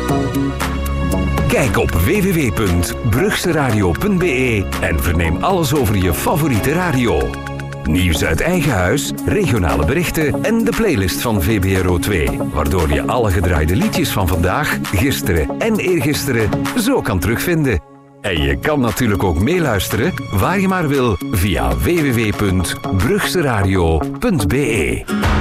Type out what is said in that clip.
Kijk op www.brugseradio.be en verneem alles over je favoriete radio. Nieuws uit eigen huis, regionale berichten en de playlist van VBRO 2. Waardoor je alle gedraaide liedjes van vandaag, gisteren en eergisteren zo kan terugvinden. En je kan natuurlijk ook meeluisteren, waar je maar wil, via www.brugseradio.be.